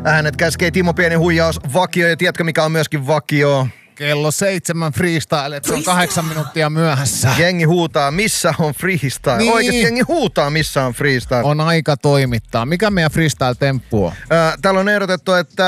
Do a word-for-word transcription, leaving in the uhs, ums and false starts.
Äänet käskee Timo Pieni huijaus vakio, ja tiedätkö mikä on myöskin vakio? Kello seitsemän freestyle, että se on kahdeksan minuuttia myöhässä. Jengi huutaa, missä on freestyle? Niin. Oikeesti jengi huutaa, missä on freestyle. On aika toimittaa. Mikä meidän freestyle-temppu on? Äh, täällä on ehdotettu, että